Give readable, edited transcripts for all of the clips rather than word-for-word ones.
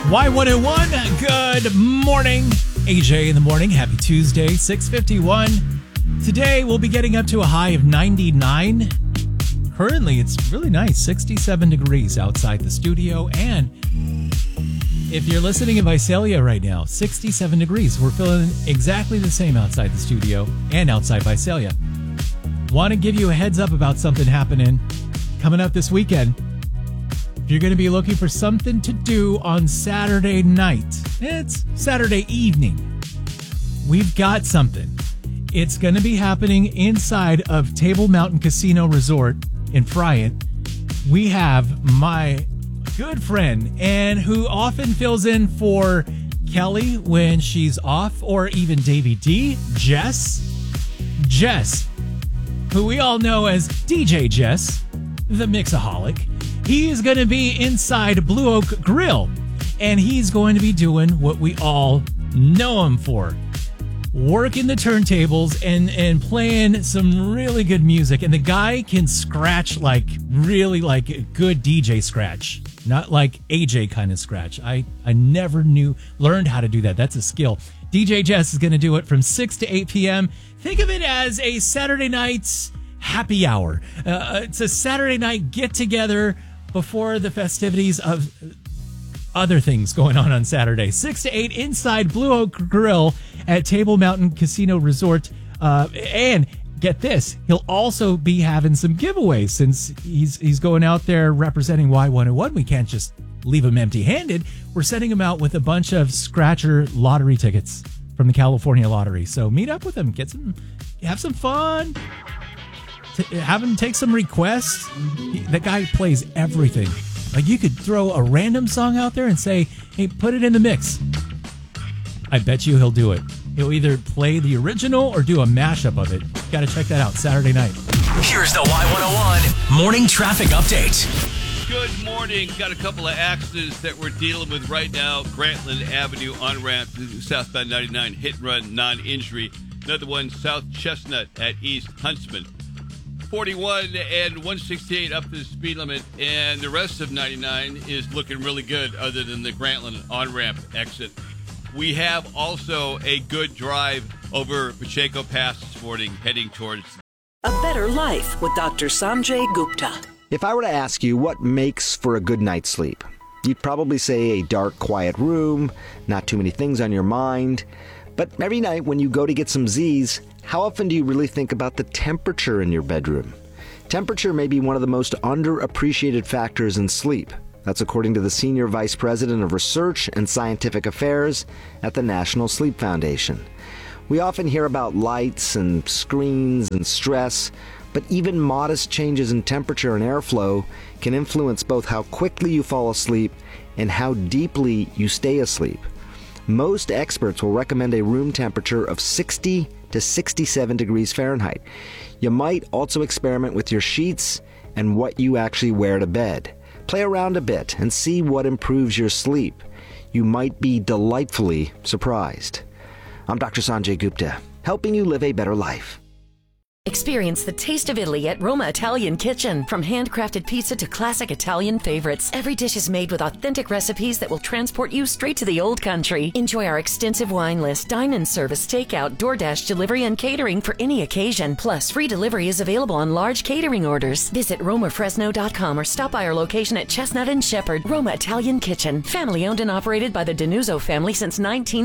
Y101, good morning. AJ in the morning. Happy Tuesday, 6:51. Today we'll be getting up to a high of 99. Currently, it's really nice, 67 degrees outside the studio. And if you're listening in Visalia right now, 67 degrees. We're feeling exactly the same outside the studio and outside Visalia. Want to give you a heads up about something happening coming up this weekend. If you're going to be looking for something to do on Saturday night, it's Saturday evening, we've got something. It's going to be happening inside of Table Mountain Casino Resort in Friant. We have my good friend and who often fills in for Kelly when she's off, or even Davey D, Jess, who we all know as DJ Jess, the Mixaholic. He is going to be inside Blue Oak Grill, and he's going to be doing what we all know him for. Working the turntables and playing some really good music. And the guy can scratch really like a good DJ scratch. Not like AJ kind of scratch. I never learned how to do that. That's a skill. DJ Jess is going to do it from 6 to 8 p.m. Think of it as a Saturday night's happy hour. It's a Saturday night get-together before the festivities of other things going on Saturday. 6 to 8 inside Blue Oak Grill at Table Mountain Casino Resort. And get this, he'll also be having some giveaways since he's going out there representing Y101. We can't just leave him empty-handed. We're sending him out with a bunch of scratcher lottery tickets from the California Lottery. So meet up with him, have some fun. Have him take some requests. That guy plays everything. Like, you could throw a random song out there and say, hey, put it in the mix. I bet you he'll do it. He'll either play the original or do a mashup of it. Got to check that out Saturday night. Here's the Y101 Morning Traffic Update. Good morning. Got a couple of accidents that we're dealing with right now. Grantland Avenue on-ramp to southbound 99, hit and run, non-injury. Another one, South Chestnut at East Huntsman. 41 and 168 up to the speed limit, and the rest of 99 is looking really good other than the Grantland on-ramp exit. We have also a good drive over Pacheco Pass this morning heading towards A Better Life with Dr. Sanjay Gupta. If I were to ask you what makes for a good night's sleep, you'd probably say a dark, quiet room, not too many things on your mind. But every night when you go to get some Z's, how often do you really think about the temperature in your bedroom? Temperature may be one of the most underappreciated factors in sleep. That's according to the Senior Vice President of Research and Scientific Affairs at the National Sleep Foundation. We often hear about lights and screens and stress, but even modest changes in temperature and airflow can influence both how quickly you fall asleep and how deeply you stay asleep. Most experts will recommend a room temperature of 60 to 67 degrees Fahrenheit. You might also experiment with your sheets and what you actually wear to bed. Play around a bit and see what improves your sleep. You might be delightfully surprised. I'm Dr. Sanjay Gupta, helping you live a better life. Experience the taste of Italy at Roma Italian Kitchen. From handcrafted pizza to classic Italian favorites, every dish is made with authentic recipes that will transport you straight to the old country. Enjoy our extensive wine list, dine-in service, takeout, DoorDash delivery, and catering for any occasion. Plus, free delivery is available on large catering orders. Visit RomaFresno.com or stop by our location at Chestnut and Shepherd. Roma Italian Kitchen. Family owned and operated by the Denuzzo family since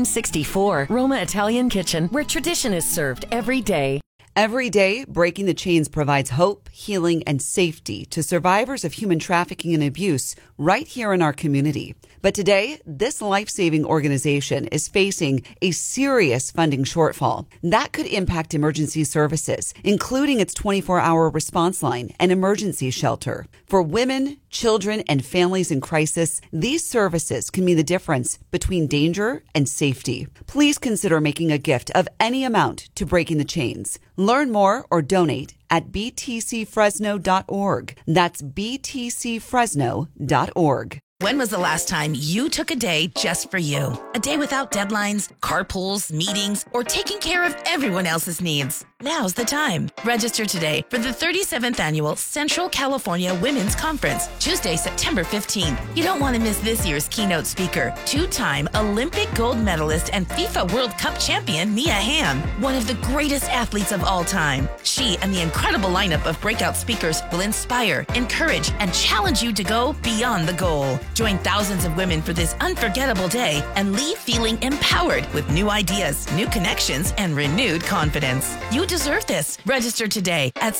1964. Roma Italian Kitchen, where tradition is served every day. Every day, Breaking the Chains provides hope, healing, and safety to survivors of human trafficking and abuse right here in our community. But today, this life-saving organization is facing a serious funding shortfall. That could impact emergency services, including its 24-hour response line and emergency shelter. For women, children, and families in crisis, these services can mean the difference between danger and safety. Please consider making a gift of any amount to Breaking the Chains. Learn more or donate at btcfresno.org. That's btcfresno.org. When was the last time you took a day just for you? A day without deadlines, carpools, meetings, or taking care of everyone else's needs? Now's the time. Register today for the 37th Annual Central California Women's Conference, Tuesday, September 15th. You don't want to miss this year's keynote speaker, two-time Olympic gold medalist and FIFA World Cup champion Mia Hamm, one of the greatest athletes of all time. She and the incredible lineup of breakout speakers will inspire, encourage, and challenge you to go beyond the goal. Join thousands of women for this unforgettable day and leave feeling empowered with new ideas, new connections, and renewed confidence. You deserve this. Register today at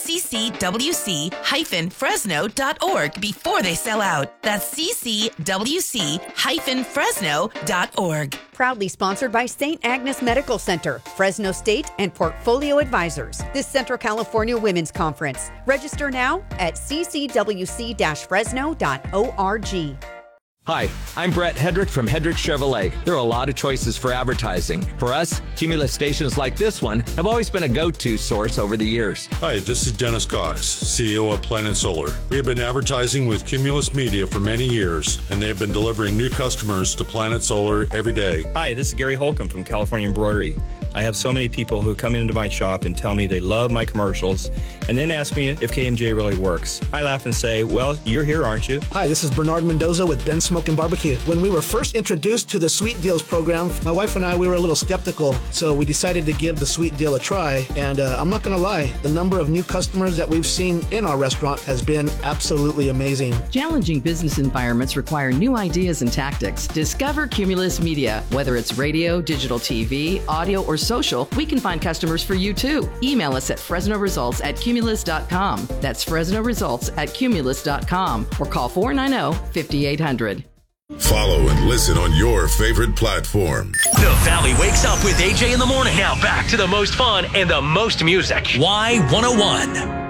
ccwc-fresno.org before they sell out. That's ccwc-fresno.org. Proudly sponsored by St. Agnes Medical Center, Fresno State, and Portfolio Advisors. This Central California Women's Conference. Register now at ccwc-fresno.org. Hi, I'm Brett Hedrick from Hedrick Chevrolet. There are a lot of choices for advertising. For us, Cumulus stations like this one have always been a go-to source over the years. Hi, this is Dennis Cox, CEO of Planet Solar. We have been advertising with Cumulus Media for many years, and they have been delivering new customers to Planet Solar every day. Hi, this is Gary Holcomb from California Embroidery. I have so many people who come into my shop and tell me they love my commercials and then ask me if KMJ really works. I laugh and say, well, you're here, aren't you? Hi, this is Bernard Mendoza with Ben Smokin' Barbecue. When we were first introduced to the Sweet Deals program, my wife and I, we were a little skeptical, so we decided to give the Sweet Deal a try. And I'm not going to lie, the number of new customers that we've seen in our restaurant has been absolutely amazing. Challenging business environments require new ideas and tactics. Discover Cumulus Media. Whether it's radio, digital TV, audio, or social, we can find customers for you too. Email us at FresnoResults@Cumulus.com. That's FresnoResults@Cumulus.com or call 490-5800. Follow and listen on your favorite platform. The Valley wakes up with AJ in the morning. Now back to the most fun and the most music. Y101.